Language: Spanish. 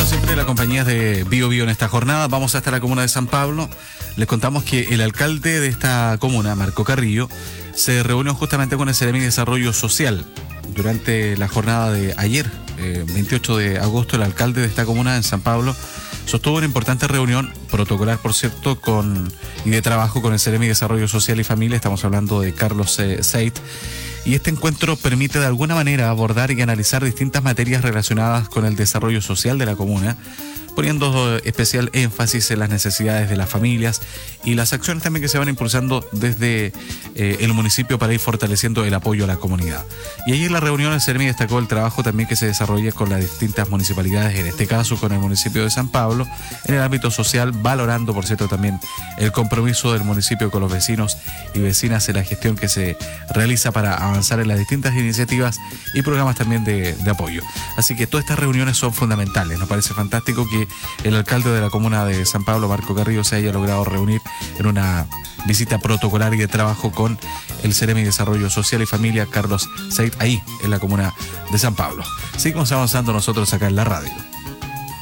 siempre, la compañía de Bio Bio en esta jornada. Vamos hasta la comuna de San Pablo. Les contamos que el alcalde de esta comuna, Marco Carrillo, se reunió justamente con el Ceremi de Desarrollo Social. Durante la jornada de ayer, 28 de agosto, el alcalde de esta comuna en San Pablo sostuvo una importante reunión protocolar, por cierto, y de trabajo con el Ceremi de Desarrollo Social y Familia. Estamos hablando de Carlos Seit. Y este encuentro permite de alguna manera abordar y analizar distintas materias relacionadas con el desarrollo social de la comuna, poniendo especial énfasis en las necesidades de las familias y las acciones también que se van impulsando desde el municipio para ir fortaleciendo el apoyo a la comunidad. Y allí en la reunión el Ceremi destacó el trabajo también que se desarrolla con las distintas municipalidades, en este caso con el municipio de San Pablo, en el ámbito social, valorando, por cierto, también el compromiso del municipio con los vecinos y vecinas en la gestión que se realiza para avanzar en las distintas iniciativas y programas también de apoyo. Así que todas estas reuniones son fundamentales. Nos parece fantástico que el alcalde de la comuna de San Pablo, Marco Carrillo, se haya logrado reunir en una visita protocolar y de trabajo con el Ceremi de Desarrollo Social y Familia, Carlos Seit, ahí en la comuna de San Pablo. Seguimos avanzando nosotros acá en la radio.